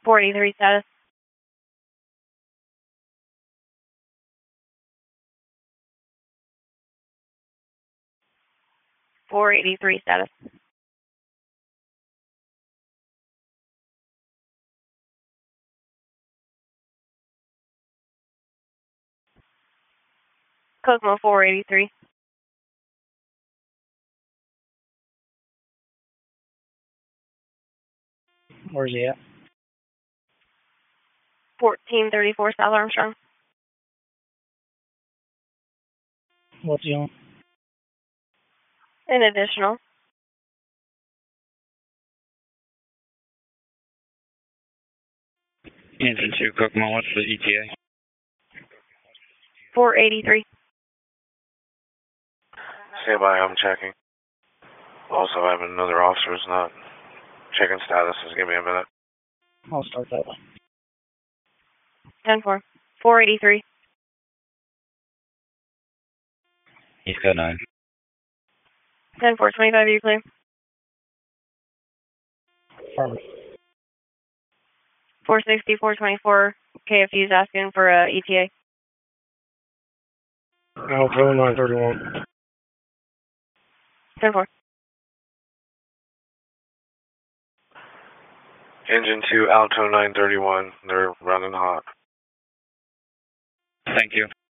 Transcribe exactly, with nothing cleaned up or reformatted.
four eighty-three status. four eighty-three status. Cosmo four eighty-three. Where's he at? fourteen thirty-four South Armstrong. What's he on? An additional. Engine two, Kokomo, what's the E T A? four eighty-three. Stand by, I'm checking. Also, I have another officer who's not checking status. Just give me a minute. I'll start that one. ten four. four eighty-three. He's got nine. ten four twenty-five, you clear? Farmer. four sixty, four twenty-four. K F U's asking for a E T A. Alto nine thirty-one. ten four. Engine two, Alto nine thirty-one. They're running hot. Thank you.